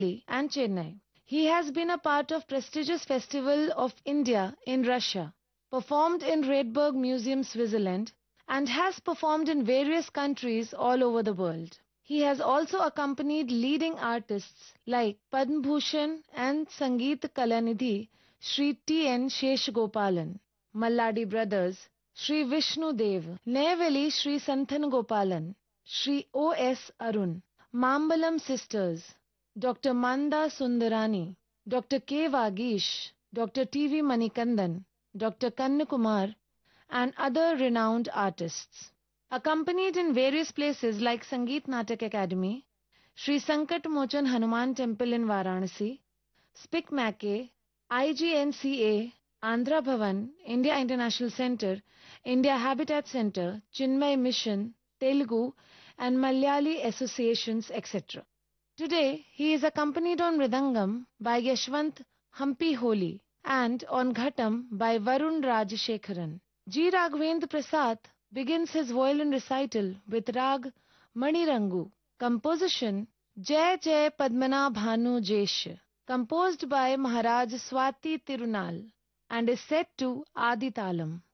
and Chennai. He has been a part of prestigious Festival of India in Russia, performed in Redberg Museum, Switzerland, and has performed in various countries all over the world. He has also accompanied leading artists like Padma Bhushan and Sangeet Kalanidhi Sri T.N. Sheshgopalan, Malladi Brothers, Sri Vishnu Dev, Neyveli Sri Santhan Gopalan, Sri O.S. Arun, Mambalam Sisters, Dr. Manda Sundarani, Dr. K. Vagish, Dr. T.V. Manikandan, Dr. Kanyakumar, and other renowned artists. Accompanied in various places like Sangeet Natak Academy, Sri Sankat Mochan Hanuman Temple in Varanasi, SPIC Mackay, IGNCA, Andhra Bhavan, India International Centre, India Habitat Centre, Chinmay Mission, Telugu, and Malayali associations, etc. Today, he is accompanied on Mridangam by Yashwant Hampi Holi and on Ghatam by Varun Rajashekharan. G. Raghavendra Prasad begins his violin recital with Rag Manirangu, composition Jai Jai Padmana Bhanu Jesh, composed by Maharaj Swati Tirunal and is set to Adi Talam.